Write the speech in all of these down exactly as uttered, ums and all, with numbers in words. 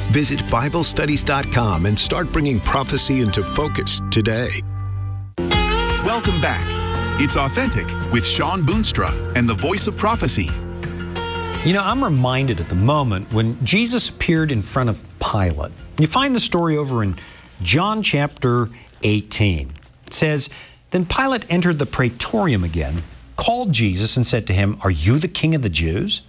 Visit Bible Studies dot com and start bringing prophecy into focus today. Welcome back. It's Authentic with Shawn Boonstra and the Voice of Prophecy. You know, I'm reminded at the moment when Jesus appeared in front of Pilate. You find the story over in John chapter eighteen. It says, "Then Pilate entered the praetorium again, called Jesus and said to him, 'Are you the king of the Jews?'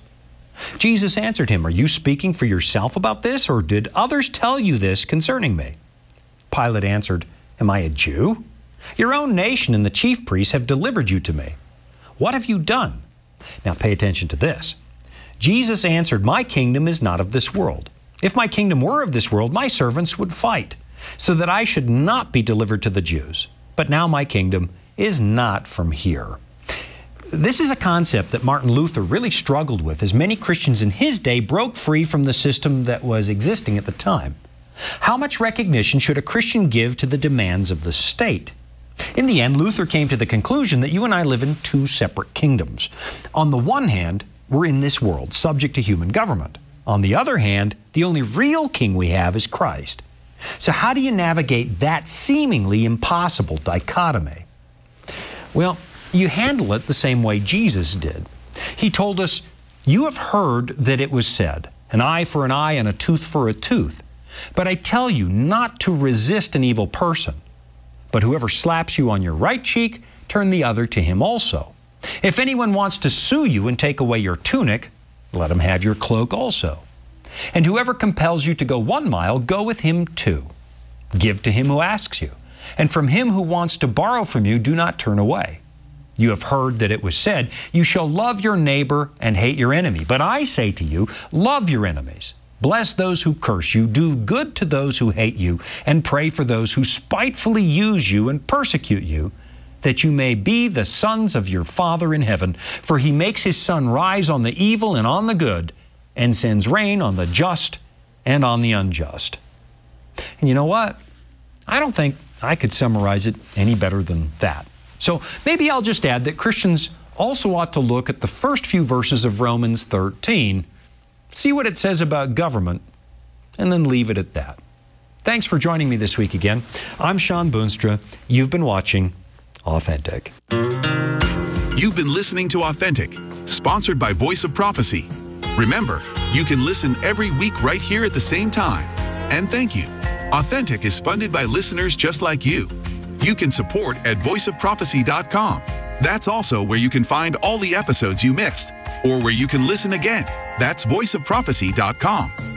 Jesus answered him, 'Are you speaking for yourself about this, or did others tell you this concerning me?' Pilate answered, 'Am I a Jew? Your own nation and the chief priests have delivered you to me. What have you done?' Now pay attention to this. Jesus answered, 'My kingdom is not of this world. If my kingdom were of this world, my servants would fight, so that I should not be delivered to the Jews. But now my kingdom is not from here.'" This is a concept that Martin Luther really struggled with, as many Christians in his day broke free from the system that was existing at the time. How much recognition should a Christian give to the demands of the state? In the end, Luther came to the conclusion that you and I live in two separate kingdoms. On the one hand, we're in this world, subject to human government. On the other hand, the only real king we have is Christ. So how do you navigate that seemingly impossible dichotomy? Well, you handle it the same way Jesus did. He told us, "You have heard that it was said, an eye for an eye and a tooth for a tooth. But I tell you not to resist an evil person. But whoever slaps you on your right cheek, turn the other to him also. If anyone wants to sue you and take away your tunic, let him have your cloak also. And whoever compels you to go one mile, go with him two. Give to him who asks you, and from him who wants to borrow from you, do not turn away. You have heard that it was said, 'You shall love your neighbor and hate your enemy.' But I say to you, love your enemies. Bless those who curse you, do good to those who hate you, and pray for those who spitefully use you and persecute you, that you may be the sons of your Father in heaven. For he makes his sun rise on the evil and on the good, and sends rain on the just and on the unjust." And you know what? I don't think I could summarize it any better than that. So maybe I'll just add that Christians also ought to look at the first few verses of Romans thirteen, see what it says about government, and then leave it at that. Thanks for joining me this week again. I'm Shawn Boonstra. You've been watching Authentic. You've been listening to Authentic, sponsored by Voice of Prophecy. Remember, you can listen every week right here at the same time. And thank you. Authentic is funded by listeners just like you. You can support at voice of prophecy dot com. That's also where you can find all the episodes you missed, or where you can listen again. That's voice of prophecy dot com.